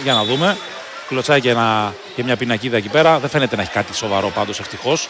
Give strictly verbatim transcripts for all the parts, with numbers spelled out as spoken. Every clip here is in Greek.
Για να δούμε. Κλωτσάει και, ένα, και μια πινακίδα εκεί πέρα. Δεν φαίνεται να έχει κάτι σοβαρό πάντως, ευτυχώς.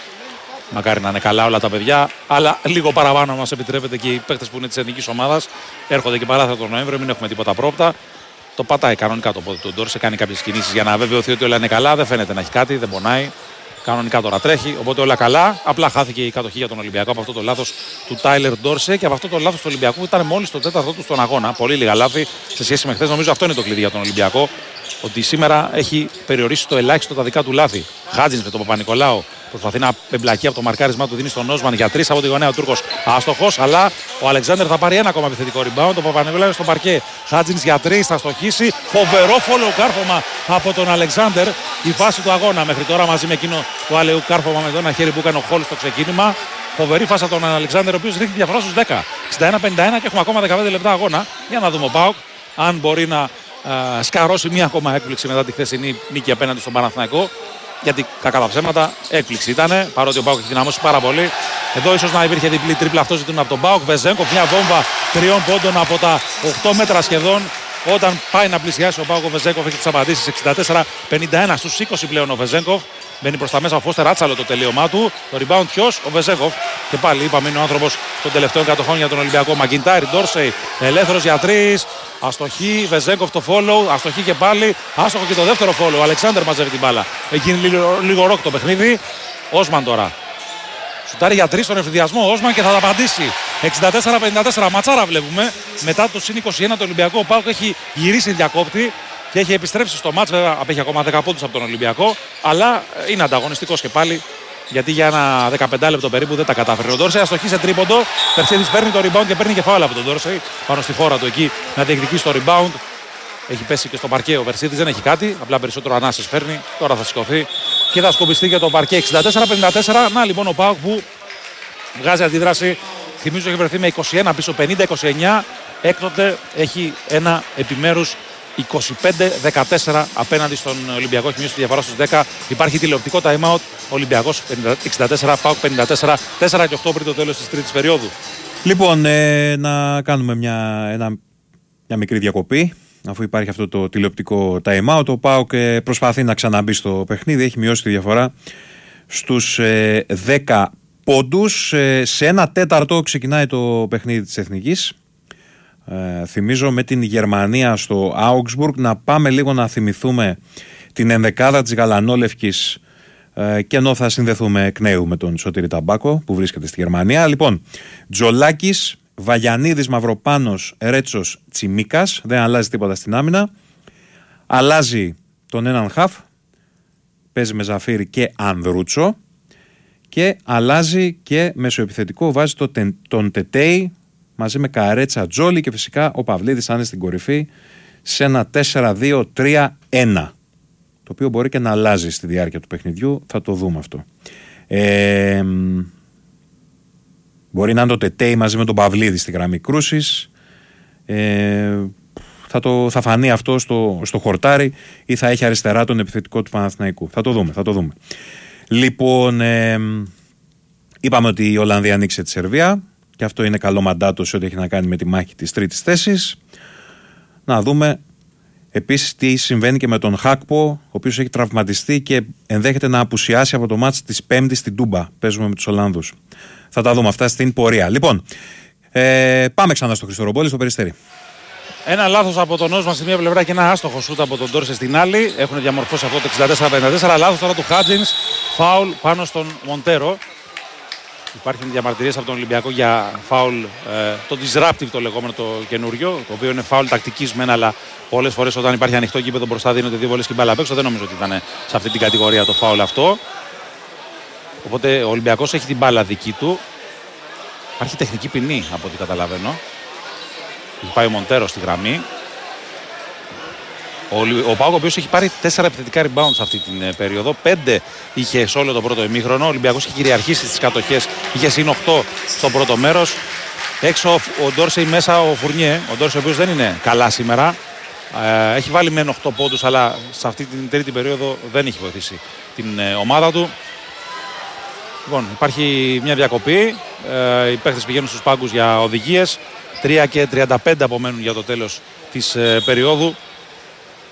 Μακάρι να είναι καλά όλα τα παιδιά. Αλλά λίγο παραπάνω μας επιτρέπεται και οι παίκτες που είναι της εθνικής ομάδας. Έρχονται και παράθυρα τον Νοέμβριο, μην έχουμε τίποτα πρόπτα. Το πατάει κανονικά το πόδι του Ντόρσε, κάνει κάποιες κινήσεις για να βεβαιωθεί ότι όλα είναι καλά. Δεν φαίνεται να έχει κάτι, δεν πονάει. Κανονικά τώρα τρέχει, οπότε όλα καλά. Απλά χάθηκε η κατοχή για τον Ολυμπιακό από αυτό το λάθος του Τάιλερ Ντόρσε και από αυτό το λάθος του Ολυμπιακού ήταν μόλις το τέταρτο του στον αγώνα. Πολύ λίγα λάθη σε σχέση με χθες. Νομίζω αυτό είναι το κλειδί για τον Ολυμπιακό. Ότι σήμερα έχει περιορίσει το ελάχιστο τα δικά του λάθη. Χάτζινς με τον Παπα-Νικολάου προσπαθεί να εμπλακεί από το μαρκάρισμά του, δίνει στον Όσμαν για τρεις από τη γωνία. Ο Τούρκος άστοχος, αλλά ο Αλεξάνδερ θα πάρει ένα ακόμα επιθετικό rebound. Ο Παπα-Νικολάου στο παρκέ. Χάτζινς για τρεις, θα στοχίσει. Φοβερό follow κάρφωμα από τον Αλεξάνδερ. Η φάση του αγώνα μέχρι τώρα μαζί με εκείνο το αλεού κάρφωμα με το ένα χέρι που έκανε ο Χόλ στο ξεκίνημα. Φοβερή φάση από τον Αλεξάνδερ, ο οποίος ρίχνει διαφορά στους δέκα. εξήντα ένα πενήντα ένα και έχουμε ακόμα δεκαπέντε λεπτά αγώνα. Για να δούμε ο ΠΑΟΚ αν μπορεί να Uh, σκαρώσει μία ακόμα έκπληξη μετά τη χθεσινή νίκη απέναντι στον Παναθηναϊκό. Γιατί κακά τα ψέματα, έκπληξη ήταν. Παρότι ο ΠΑΟΚ έχει δυναμώσει πάρα πολύ. Εδώ ίσως να υπήρχε διπλή τρίπλα, αυτό ζητούν από τον ΠΑΟΚ. Βεζέγκοφ, μια βόμβα τριών πόντων από τα οκτώ μέτρα σχεδόν. Όταν πάει να πλησιάσει ο ΠΑΟΚ, ο Βεζέγκοφ έχει τις απαντήσεις. εξήντα τέσσερα πενήντα ένα στους είκοσι πλέον ο Βεζέγκοφ. Μπαίνει προς τα μέσα ο Φώστερ, άτσαλο το τελείωμά του. Το rebound ποιος, ο Βεζέγκοφ. Και πάλι είπαμε είναι ο άνθρωπος των τελευταίων κατοχών για τον Ολυμπιακό. Μαγκιντάρι, Ντόρσεϊ, ελεύθερος για τρεις. Αστοχή, Βεζέγκοφ το follow. Αστοχή και πάλι. Άστοχο και το δεύτερο follow. Ο Αλεξάνδερ μαζεύει την μπάλα. Έχει γίνει λίγο, λίγο ροκ το παιχνίδι. Όσμαν τώρα. Σουτάρει για τρεις στον ευθυδιασμό ο Όσμαν και θα τα απαντήσει. εξήντα τέσσερα πενήντα τέσσερα. Ματσάρα βλέπουμε. Μετά το συν είκοσι ένα το Ολυμπιακό. Ο ΠΑΟΚ έχει γυρίσει διακόπτη και έχει επιστρέψει στο μάτς. Βέβαια απέχει ακόμα δέκα πόντους από τον Ολυμπιακό. Αλλά είναι ανταγωνιστικός και πάλι. Γιατί για ένα δεκαπέντε λεπτό περίπου δεν τα κατάφερε ο Ντόρσεϊ. Αστοχή σε τρίποντο. Περσίδης παίρνει το rebound και παίρνει και φάουλ από τον Ντόρσεϊ. Πάνω στη φόρα του εκεί να διεκδικήσει το rebound. Έχει πέσει και στο παρκέ ο Περσίδης, δεν έχει κάτι. Απλά περισσότερο ανάσες παίρνει. Τώρα θα σηκωθεί και θα σκομπιστεί για το παρκέ. εξήντα τέσσερα πενήντα τέσσερα. Να λοιπόν ο ΠΑΟΚ που βγάζει αντίδραση. Θυμίζω έχει βρεθεί με είκοσι ένα πίσω πενήντα είκοσι εννιά. Έκτοτε έχει ένα επιμέρους είκοσι πέντε δεκατέσσερα απέναντι στον Ολυμπιακό. Έχει μειώσει τη διαφορά στους δέκα. Υπάρχει τηλεοπτικό time out. Ολυμπιακός εξήντα τέσσερα, ΠΑΟΚ πενήντα τέσσερα. τέσσερα και οκτώ πριν το τέλος της τρίτης περίοδου. Λοιπόν, ε, να κάνουμε μια, ένα, μια μικρή διακοπή. Αφού υπάρχει αυτό το τηλεοπτικό time out, ο ΠΑΟΚ ε, προσπαθεί να ξαναμπεί στο παιχνίδι. Έχει μειώσει τη διαφορά στους ε, δέκα πόντους. Ε, σε ένα τέταρτο ξεκινάει το παιχνίδι της Εθνικής. Ε, θυμίζω με την Γερμανία στο Augsburg. Να πάμε λίγο να θυμηθούμε την ενδεκάδα της Γαλανόλευκης ε, και ενώ θα συνδεθούμε εκ νέου με τον Σωτήρη Ταμπάκο που βρίσκεται στη Γερμανία. Λοιπόν, Τζολάκης, Βαγιανίδης, Μαυροπάνος, Ρέτσος, Τσιμίκας. Δεν αλλάζει τίποτα στην άμυνα. Αλλάζει τον έναν χαφ. Παίζει με Ζαφύρι και Ανδρούτσο. Και αλλάζει και μεσοεπιθετικό. Βάζει το, τον Τετέι μαζί με Καρέτσα, Τζόλι και φυσικά ο Παυλίδης αν είναι στην κορυφή σε ένα τέσσερα δύο τρία ένα. Το οποίο μπορεί και να αλλάζει στη διάρκεια του παιχνιδιού. Θα το δούμε αυτό. Ε, μπορεί να είναι το Τετέι μαζί με τον Παυλίδη στη γραμμή κρούσης. Ε, θα, το, θα φανεί αυτό στο, στο χορτάρι ή θα έχει αριστερά τον επιθετικό του Παναθηναϊκού. Θα το δούμε, θα το δούμε. Λοιπόν, ε, είπαμε ότι η Ολλανδία ανοίξε τη Σερβία και αυτό είναι καλό μαντάτο σε ό,τι έχει να κάνει με τη μάχη της τρίτης θέσης. Να δούμε επίσης τι συμβαίνει και με τον Χάκπο, ο οποίος έχει τραυματιστεί και ενδέχεται να απουσιάσει από το μάτς της Πέμπτης στην Τούμπα. Παίζουμε με τους Ολλανδούς. Θα τα δούμε αυτά στην πορεία. Λοιπόν, ε, πάμε ξανά στο Χριστοροπόλη, στο Περιστέρι. Ένα λάθος από τον Όσμαν στη μία πλευρά και ένα άστοχο σούτ από τον Ντόρσε στην άλλη. Έχουν διαμορφώσει αυτό το εξήντα τέσσερα πενήντα τέσσερα. Λάθος τώρα του Χάτζινς. Φάουλ πάνω στον Μοντέρο. Υπάρχουν διαμαρτυρίες από τον Ολυμπιακό για φάουλ, ε, το disruptive το λεγόμενο το καινούριο, το οποίο είναι φάουλ τακτικής μεν, αλλά πολλές φορές όταν υπάρχει ανοιχτό γήπεδο μπροστά δίνονται δύο βολές και μπάλα απ' έξω. Δεν νομίζω ότι ήταν σε αυτή την κατηγορία το φάουλ αυτό. Οπότε ο Ολυμπιακός έχει την μπάλα δική του. Υπάρχει τεχνική ποινή από ό,τι καταλαβαίνω. Έχει πάει ο Μοντέρο στη γραμμή. Ο, ο ΠΑΟΚ ο οποίος έχει πάρει τέσσερα επιθετικά rebound σε αυτή την ε, περίοδο. πέντε είχε σε όλο το πρώτο ημίχρονο. Ο Ολυμπιακός έχει κυριαρχήσει στις κατοχές. Είχε συν οκτώ στο πρώτο μέρος. Έξω ο Ντόρσεϊ, μέσα ο Φουρνιέ. Ο Ντόρσεϊ ο οποίος δεν είναι καλά σήμερα. Ε, έχει βάλει μεν οκτώ πόντους, αλλά σε αυτή την τρίτη περίοδο δεν έχει βοηθήσει την ε, ομάδα του. Λοιπόν, υπάρχει μια διακοπή. Ε, οι παίκτες πηγαίνουν στους πάγκους για οδηγίες. τρία και τριάντα πέντε απομένουν για το τέλος της ε, περίοδου.